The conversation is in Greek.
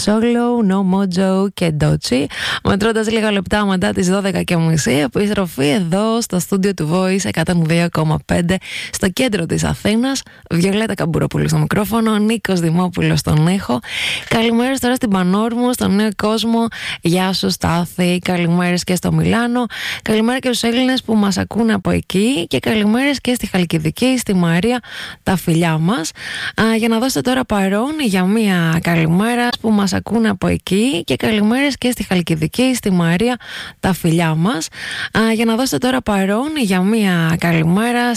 Solo, No Mojo και Dochi. Μετρώντας λίγα λεπτά μετά τις 12:30, επιστροφή εδώ στο στούντιο του Voice 102,5 στο κέντρο της Αθήνας. Βιολέτα Καμπουροπούλου στο μικρόφωνο, Νίκος Δημόπουλος στον ήχο. Καλημέρες τώρα στην Πανόρμου, στον Νέο Κόσμο. Γεια σου Στάθη, καλημέρες και στο Μιλάνο. Καλημέρα και στους Έλληνες που μας ακούνε από εκεί και καλημέρες και στη Χαλκιδική, στη Μαρία, τα φιλιά μας. Για να δώσετε τώρα παρόν για μία καλημέρα που μας ακούνε από εκεί και καλημέρες και στη Χαλκιδική, στη Μαρία, τα φιλιά μας. Για να δώσετε τώρα παρόν για μία καλημέρα